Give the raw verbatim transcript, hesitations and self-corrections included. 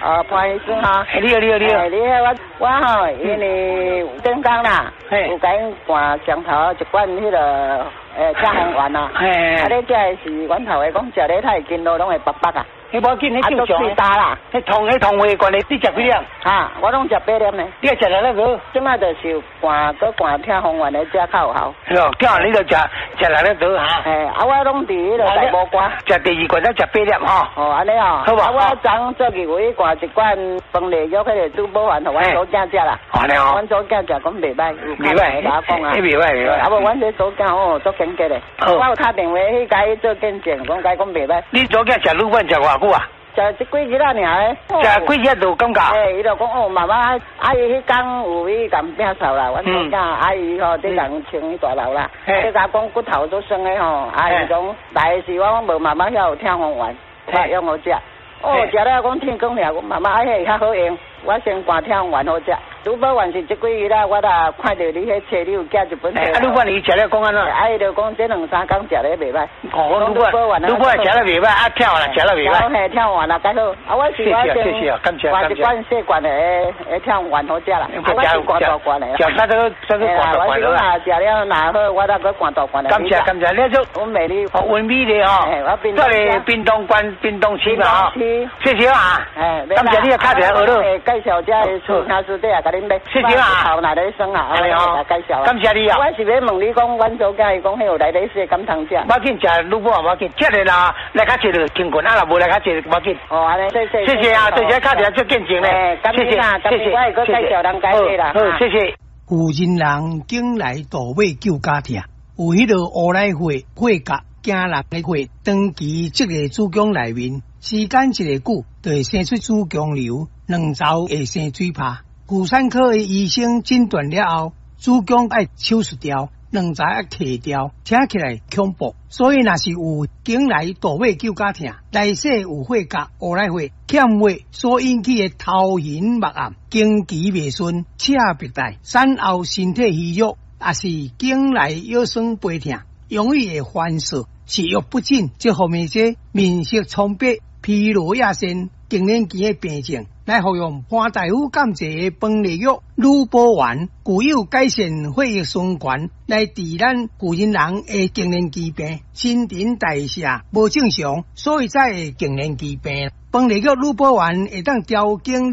哦，潘医生哈。 你好，你好，你好。 你好，我我吼，因为顶工啦，有甲因灌上头一罐迄个诶赤红丸啊。嘿。啊，你这是源头的，讲食咧太筋络拢会白白啊。迄无紧，迄正常。啊，都打啦。迄通迄通胃罐的，你食几粒？哈，我拢食八粒呢。你食来那个？即摆就是灌，搁灌赤红丸的，食较有效。是哦，叫你就食食来那个哈。嘿，啊，我拢伫迄个大埔关。食第二罐才食八粒吼。哦，安尼哦。好吧。啊，我昨做日为灌一罐饭粒肉，迄个猪煲丸，互阮祖囝食啦。哦，安尼哦。阮祖囝食讲袂歹，袂歹，甲我讲啊。袂歹袂歹。啊，无阮这祖囝哦，足坚决的。我有打电话去甲伊做见证，讲甲伊讲袂歹。你祖囝食卤饭食偌久啊？食一几日啊，尔诶。食几日就感觉。诶，伊就讲哦，妈妈，阿姨迄工有去共摒扫啦，阮祖囝阿姨吼伫共清伊大楼啦。迄甲讲骨头都酸诶吼，阿姨讲来时我讲无妈妈遐有听风丸，我用好食。哦，食了讲天光了，讲妈妈阿迄较好用，我先灌听风丸好食。卤煲丸是即几日啦，我啦看到你迄册你有寄一本。啊，卤饭你食了讲安怎？啊，伊就讲这两三工食咧袂歹。哦，卤煲丸，卤煲食了袂歹，啊跳啦食了袂歹。嘿，跳丸啦，介好。啊，我是我先灌一罐细罐的诶诶跳丸好食啦。啊，我是灌大罐的。食那个那个灌大罐的。我是讲食了哪好，我再搁灌大罐的。感谢感谢，你做我美丽温美丽吼。这里滨东关滨东区嘛吼。谢谢啊。哎，感谢你的卡条，学了。介绍这厝兄师弟啊，甲恁买。谢谢啊。头来咧生啊，安尼哦。介绍。感谢你啊。我是要问你讲，阮祖囝伊讲迄有来咧食敢通食？我紧食卤煲啊，我紧。食咧啦，来较济就轻困啊，若无来较济我紧。哦，安尼。谢谢。谢谢啊，谢谢卡条做见证咧。谢谢啊，谢谢。我会搁介绍人介绍啦。好，谢谢。 有人人经来倒尾救家庭，有迄个乌来会会甲惊人的会长期这个子宫内面，时间一个久，就会生出子宫瘤，两周会生水泡。妇产科的医生诊断了后，子宫要手术掉，两周要切掉，听起来恐怖。所以若是有经来倒尾救家庭，内势有血甲乌来会欠血所引起的头晕目暗、经期袂顺、赤白带、产后身体虚弱，也是经来腰酸背痛、容易会反射、食欲不振，这方面些面色苍白、疲劳亚身、更年期的病症。来服用潘大夫监制的饭粒药卤煲丸，具有改善血液循环，来治咱古人人的更年期病、新陈代谢无正常，所以才会更年期病。饭粒药卤煲丸会当调经